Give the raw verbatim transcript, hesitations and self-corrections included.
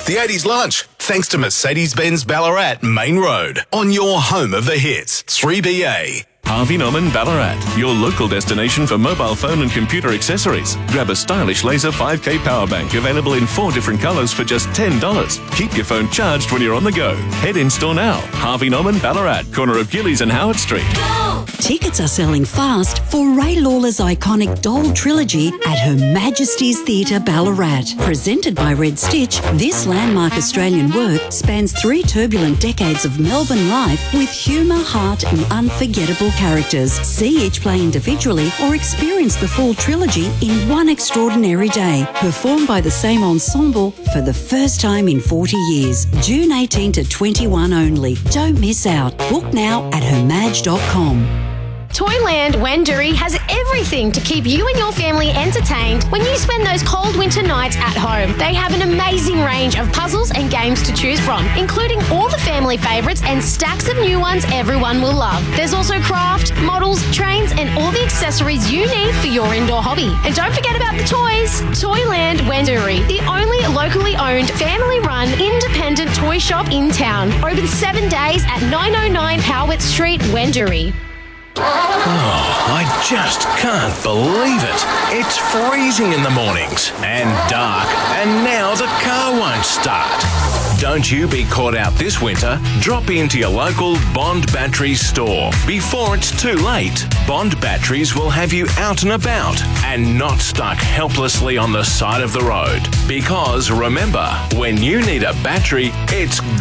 The eighties lunch, thanks to Mercedes-Benz Ballarat Main Road, on your home of the hits, three B A. Harvey Norman Ballarat, your local destination for mobile phone and computer accessories. Grab a stylish laser five K power bank available in four different colours for just ten dollars. Keep your phone charged when you're on the go. Head in store now. Harvey Norman Ballarat, corner of Gillies and Howard Street. Tickets are selling fast for Ray Lawler's iconic Doll Trilogy at Her Majesty's Theatre Ballarat. Presented by Red Stitch, this landmark Australian work spans three turbulent decades of Melbourne life with humour, heart and unforgettable characters. See each play individually or experience the full trilogy in one extraordinary day. Performed by the same ensemble for the first time in forty years. June eighteenth to twenty-one only. Don't miss out. Book now at her maj dot com. Toyland Wenduri has everything to keep you and your family entertained when you spend those cold winter nights at home. They have an amazing range of puzzles and games to choose from, including all the family favourites and stacks of new ones everyone will love. There's also craft, models, trains and all the accessories you need for your indoor hobby. And don't forget about the toys. Toyland Wenduri, the only locally owned, family-run, independent toy shop in town. Open seven days at nine oh nine Howitt Street, Wenduri. Oh, I just can't believe it. It's freezing in the mornings and dark, and now the car won't start. Don't you be caught out this winter. Drop into your local Bond Batteries store before it's too late. Bond Batteries will have you out and about and not stuck helplessly on the side of the road. Because remember, when you need a battery, it's